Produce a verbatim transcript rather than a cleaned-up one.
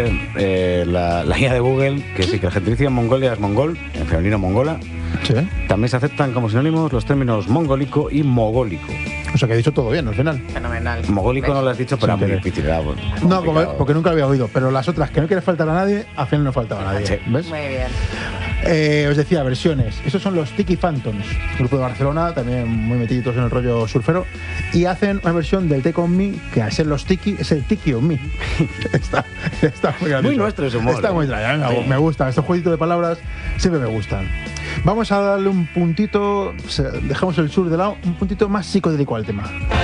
eh, la, la guía de Google, que sí, que el gentilicio en Mongolia es mongol, en femenino mongola. Sí. También se aceptan como sinónimos los términos mongólico y mogólico. O sea que he dicho todo bien al final. Fenomenal. Mogólico ¿Ves? no lo has dicho, pero Sin era muy querer. difícil. Era, bueno, No, como, complicado. porque nunca lo había oído. Pero las otras que no quiere faltar a nadie, al final no faltaba a nadie. Sí. ¿Ves? Muy bien. Eh, os decía, versiones. Esos son los Tiki Phantoms, grupo de Barcelona, también muy metiditos en el rollo surfero. Y hacen una versión del Take On Me, que al ser los Tiki, es el Tiki On Me. está, está muy gracioso. Muy nuestro ese humor, Está ¿eh? muy extraño, me, Sí. me gusta. Estos jueguitos de palabras siempre me gustan. Vamos a darle un puntito, se- dejamos el sur de lado, un puntito más psicodélico al tema.